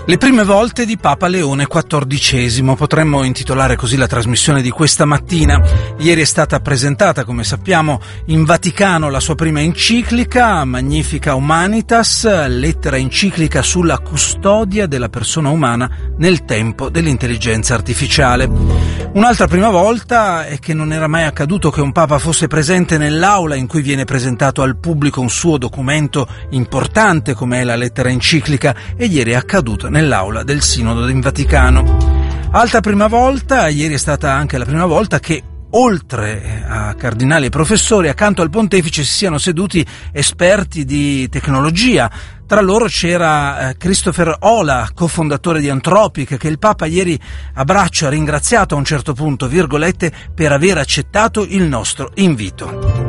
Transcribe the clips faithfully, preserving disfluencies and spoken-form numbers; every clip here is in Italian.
Le prime volte di Papa Leone quattordicesimo, potremmo intitolare così la trasmissione di questa mattina. Ieri è stata presentata, come sappiamo, in Vaticano la sua prima enciclica, Magnificat Humanitas, lettera enciclica sulla custodia della persona umana nel tempo dell'intelligenza artificiale. Un'altra prima volta è che non era mai accaduto che un Papa fosse presente nell'aula in cui viene presentato al pubblico un suo documento importante come è la lettera enciclica, e ieri è accaduto nell'aula del Sinodo in Vaticano. Altra prima volta, ieri è stata anche la prima volta che oltre a cardinali e professori, accanto al pontefice si siano seduti esperti di tecnologia. Tra loro c'era Christopher Olah, cofondatore di Anthropic, che il Papa ieri a braccio ha ringraziato a un certo punto, virgolette, per aver accettato il nostro invito.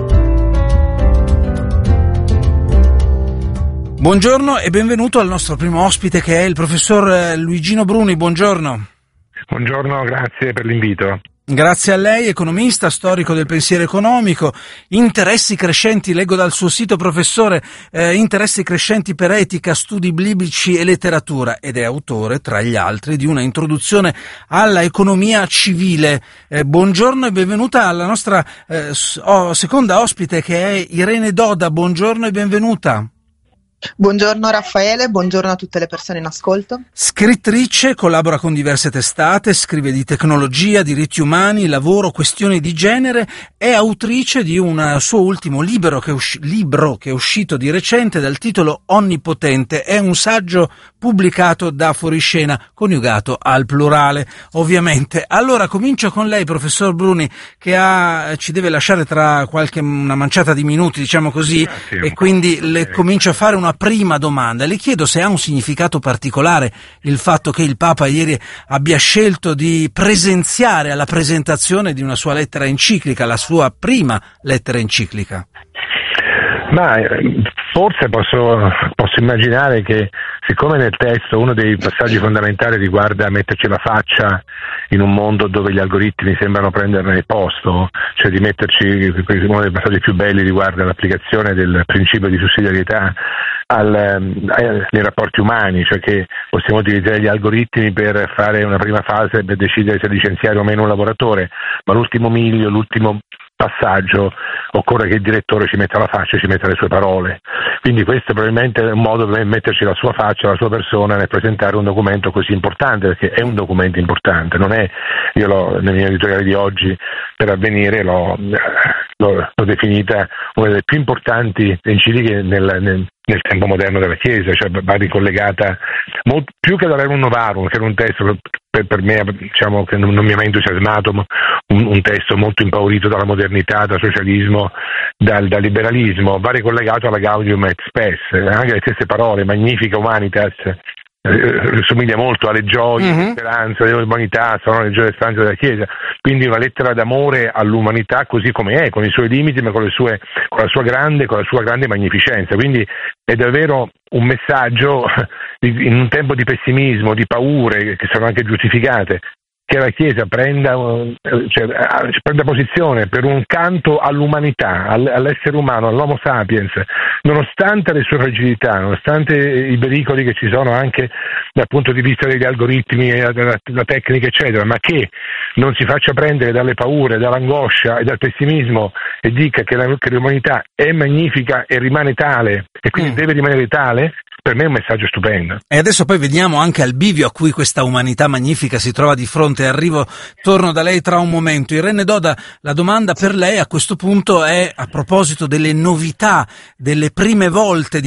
Buongiorno e benvenuto al nostro primo ospite, che è il professor Luigino Bruni. Buongiorno. Buongiorno, grazie per l'invito. Grazie a lei, economista, storico del pensiero economico, interessi crescenti, leggo dal suo sito, professore, eh, interessi crescenti per etica, studi biblici e letteratura, ed è autore, tra gli altri, di una introduzione alla economia civile. Eh, buongiorno e benvenuta alla nostra eh, oh, seconda ospite, che è Irene Doda. Buongiorno e benvenuta. Buongiorno Raffaele, buongiorno a tutte le persone in ascolto. Scrittrice, collabora con diverse testate, scrive di tecnologia, diritti umani, lavoro, questioni di genere, è autrice di un suo ultimo libro che, è usci- libro che è uscito di recente dal titolo Onnipotente. È un saggio pubblicato da Fuoriscena, coniugato al plurale, ovviamente. Allora comincio con lei, professor Bruni, che ha, ci deve lasciare tra qualche una manciata di minuti, diciamo così, sì, e quindi le comincio a fare una prima domanda. Le chiedo se ha un significato particolare il fatto che il Papa ieri abbia scelto di presenziare alla presentazione di una sua lettera enciclica, la sua prima lettera enciclica. Ma forse posso, posso immaginare che, siccome nel testo uno dei passaggi fondamentali riguarda metterci la faccia in un mondo dove gli algoritmi sembrano prenderne il posto, cioè di metterci, uno dei passaggi più belli riguarda l'applicazione del principio di sussidiarietà al, nei rapporti umani, cioè che possiamo utilizzare gli algoritmi per fare una prima fase, per decidere se licenziare o meno un lavoratore, ma l'ultimo miglio, l'ultimo passaggio occorre che il direttore ci metta la faccia e ci metta le sue parole. Quindi questo probabilmente è un modo per metterci la sua faccia, la sua persona nel presentare un documento così importante, perché è un documento importante, non è, io l'ho, nel mio editoriale di oggi per Avvenire l'ho, l'ho, l'ho definita una delle più importanti encicliche nel, nel nel tempo moderno della Chiesa, cioè va ricollegata molto, più che da Rerum Novarum, che era un testo per, per me, diciamo, che non, non mi ha mai entusiasmato, un, un testo molto impaurito dalla modernità, dal socialismo, dal, dal liberalismo, va ricollegato alla Gaudium et Spes, anche le stesse parole, Magnificat Humanitas, eh, somiglia molto alle gioie, mm-hmm. alle speranze, all'umanità, sono le gioie e speranze della Chiesa, quindi una lettera d'amore all'umanità così come è, con i suoi limiti, ma con le sue, con la sua grande, con la sua grande magnificenza. Quindi è davvero un messaggio in un tempo di pessimismo, di paure che sono anche giustificate, che la Chiesa prenda, cioè, prenda posizione per un canto all'umanità, all'essere umano, all'Homo sapiens, nonostante le sue fragilità, nonostante i pericoli che ci sono anche dal punto di vista degli algoritmi, della, della tecnica, eccetera, ma che non si faccia prendere dalle paure, dall'angoscia e dal pessimismo e dica che, la, che l'umanità è magnifica e rimane tale, e quindi mm. deve rimanere tale. Per me è un messaggio stupendo. E adesso poi vediamo anche al bivio a cui questa umanità magnifica si trova di fronte. Arrivo, torno da lei tra un momento. Irene Doda, la domanda per lei a questo punto è a proposito delle novità, delle prime volte